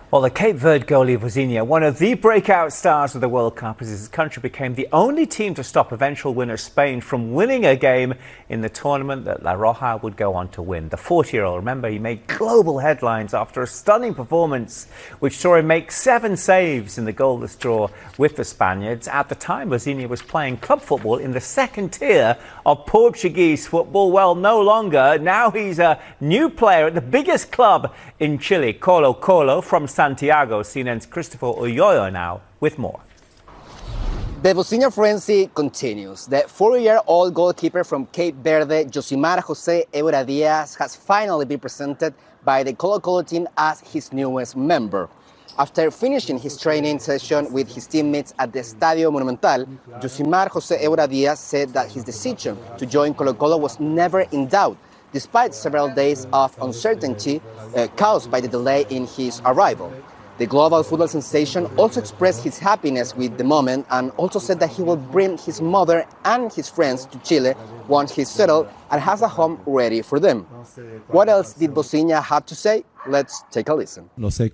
Well, the Cape Verde goalie Vozinha, one of the breakout stars of the World Cup, as his country became the only team to stop eventual winner Spain from winning a game in the tournament that La Roja would go on to win. The 40-year-old, remember, he made global headlines after a stunning performance which saw him make 7 saves in the goalless draw with the Spaniards. At the time, Vozinha was playing club football in the second tier of Portuguese football. Well, no longer. Now he's a new player at the biggest club in Chile, Colo-Colo, from Santiago. CNN's Christopher Ulloa now with more. The Vozinha frenzy continues. The 40-year-old goalkeeper from Cape Verde, Josimar Jose Évora Diaz, has finally been presented by the Colo-Colo team as his newest member. After finishing his training session with his teammates at the Estadio Monumental, Josimar Jose Évora Diaz said that his decision to join Colo-Colo was never in doubt, despite several days of uncertainty caused by the delay in his arrival. The global football sensation also expressed his happiness with the moment and also said that he will bring his mother and his friends to Chile once he's settled and has a home ready for them. What else did Vozinha have to say? Let's take a listen.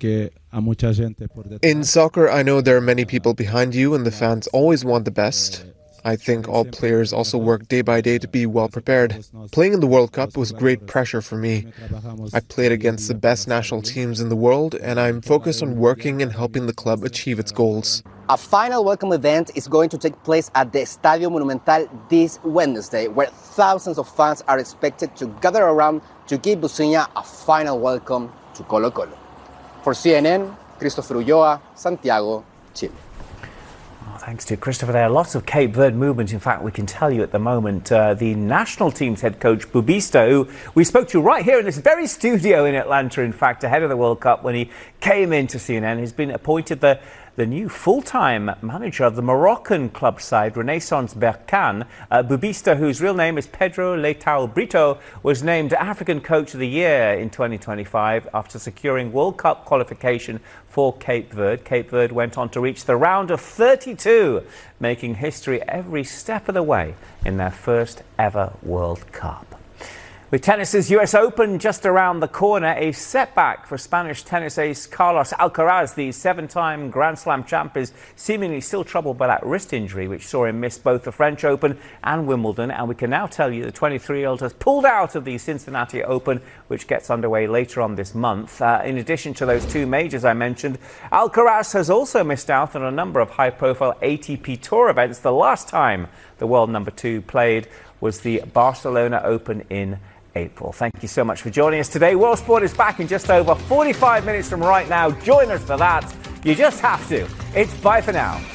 In soccer, I know there are many people behind you and the fans always want the best. I think all players also work day by day to be well prepared. Playing in the World Cup was great pressure for me. I played against the best national teams in the world, and I'm focused on working and helping the club achieve its goals. A final welcome event is going to take place at the Estadio Monumental this Wednesday, where thousands of fans are expected to gather around to give Vozinha a final welcome to Colo-Colo. For CNN, Christopher Ulloa, Santiago, Chile. Thanks to Christopher there. Lots of Cape Verde movement. In fact, we can tell you at the moment, the national team's head coach, Bubisto, who we spoke to right here in this very studio in Atlanta, in fact, ahead of the World Cup when he came into CNN, has been appointed the new full-time manager of the Moroccan club side, Renaissance Berkane. Bubisto, whose real name is Pedro Leitao Brito, was named African Coach of the Year in 2025 after securing World Cup qualification for Cape Verde. Cape Verde went on to reach the round of 32, making history every step of the way in their first ever World Cup. With tennis's US Open just around the corner, a setback for Spanish tennis ace Carlos Alcaraz. The 7-time Grand Slam champ is seemingly still troubled by that wrist injury, which saw him miss both the French Open and Wimbledon. And we can now tell you the 23-year-old has pulled out of the Cincinnati Open, which gets underway later on this month. In addition to those 2 majors I mentioned, Alcaraz has also missed out on a number of high-profile ATP Tour events. The last time the world number 2 played was the Barcelona Open in April. Thank you so much for joining us today. World Sport is back in just over 45 minutes from right now. Join us for that. You just have to. It's bye for now.